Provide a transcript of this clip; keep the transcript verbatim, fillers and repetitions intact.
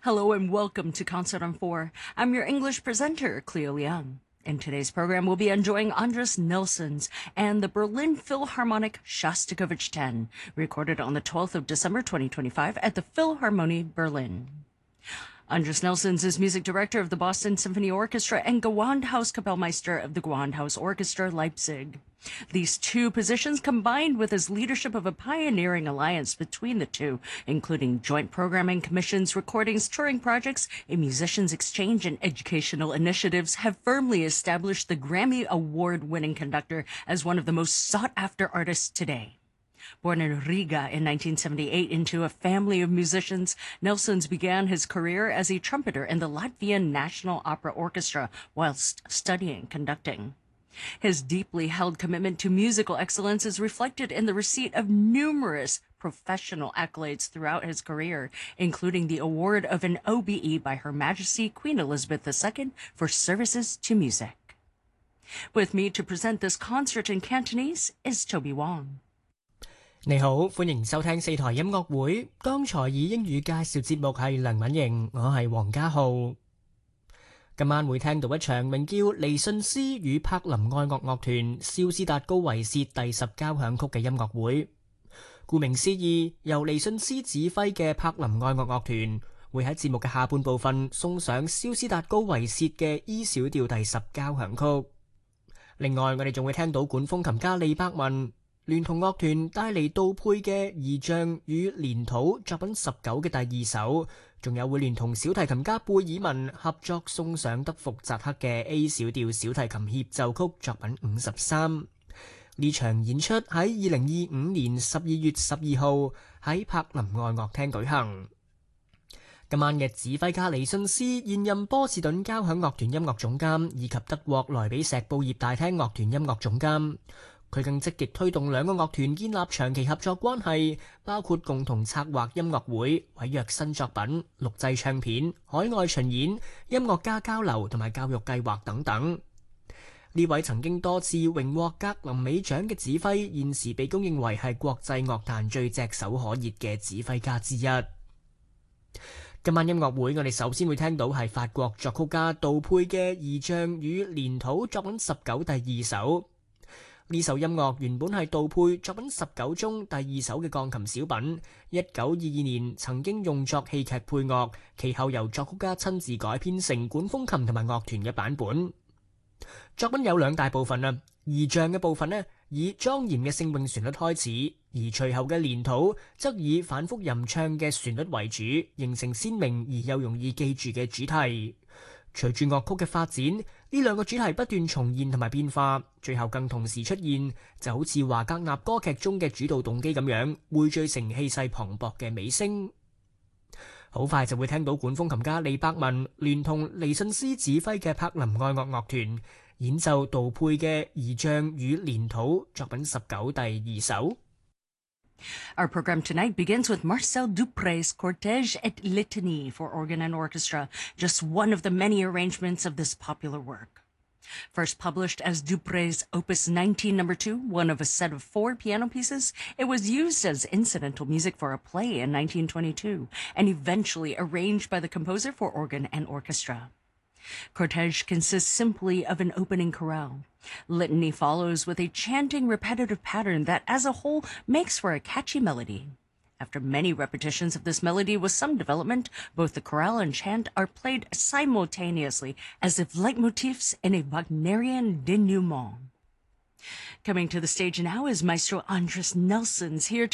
Hello and welcome to Concert on four. I'm your English presenter, Cleo Young. In today's program, we'll be enjoying Andres Nelson's and the Berlin Philharmonic Shostakovich ten, recorded on the twelfth of December twenty twenty-five at the Philharmonie Berlin. Andres Nelsons is music director of the Boston Symphony Orchestra and Gewandhauskapellmeister of the Gewandhaus Orchestra Leipzig. These two positions combined with his leadership of a pioneering alliance between the two, including joint programming commissions, recordings, touring projects, a musicians exchange, and educational initiatives, have firmly established the Grammy Award-winning conductor as one of the most sought-after artists today. Born in Riga in nineteen seventy-eight into a family of musicians, Nelsons began his career as a trumpeter in the Latvian National Opera Orchestra whilst studying conducting. His deeply held commitment to musical excellence is reflected in the receipt of numerous professional accolades throughout his career, including the award of an O B E by Her Majesty Queen Elizabeth the Second for services to music. With me to present this concert in Cantonese is Toby Wong. 你好，歡迎收聽四台音樂會。剛才以英語介紹節目係梁敏瑩，我係黃家浩。今晚會聽到一場名叫《尼遜斯與柏林愛樂樂團肖斯達高維薛第十交響曲》嘅音樂會。顧名思義，由尼遜斯指揮嘅柏林愛樂樂團會喺節目嘅下半部分送上肖斯達高維薛嘅 E 小調第十交響曲。另外，我哋仲會聽到管風琴家利伯文聯同樂團帶嚟杜佩嘅儀仗與連土作品十九嘅第二首，仲有會聯同小提琴家貝爾文合作送上德福扎克嘅 A 小調小提琴協奏曲作品五十三。呢場演出喺二零二五年十二月十二號喺柏林愛樂廳舉行。今晚嘅指揮家尼遜斯現任波士頓交響樂團音樂總監，以及德國萊比錫布業大廳樂團音樂總監。佢更積極推動兩個樂團建立長期合作關係，包括共同策劃音樂會、委約新作品、錄製唱片、海外巡演、音樂家交流同埋教育計劃等等。呢位曾經多次榮獲格林美獎嘅指揮，現時被公認為係國際樂壇最炙手可熱嘅指揮家之一。今晚音樂會，我哋首先會聽到係法國作曲家杜佩嘅儀仗與連土作品十九第二首。呢首音樂原本係杜佩作品十九中第二首嘅鋼琴小品，一九二二年曾經用作戲劇配樂，其後由作曲家親自改編成管風琴同埋樂團嘅版本。作品有兩大部分啊，儀仗嘅部分呢，以莊嚴嘅聖詠旋律開始，而隨後嘅連土則以反覆吟唱嘅旋律為主，形成鮮明而又容易記住嘅主題。隨住樂曲嘅發展，呢兩個主題不斷重現同埋變化，最後更同時出現，就好似華格納歌劇中嘅主導動機咁樣，匯聚成氣勢磅礴嘅尾聲。好快就會聽到管風琴家利伯文聯同尼遜斯指揮嘅柏林愛樂樂團演奏杜佩嘅儀仗與連土作品十九第二首。 Our program tonight begins with Marcel Dupre's Cortège et Litanie for organ and orchestra, just one of the many arrangements of this popular work. First published as Dupre's Opus nineteen number two, one of a set of four piano pieces, it was used as incidental music for a play in nineteen twenty-two, and eventually arranged by the composer for organ and orchestra. Cortège consists simply of an opening chorale. Litany follows with a chanting repetitive pattern that as a whole makes for a catchy melody. After many repetitions of this melody with some development, both the chorale and chant are played simultaneously as if leitmotifs in a Wagnerian denouement. Coming to the stage now is Maestro Andres Nelsons, here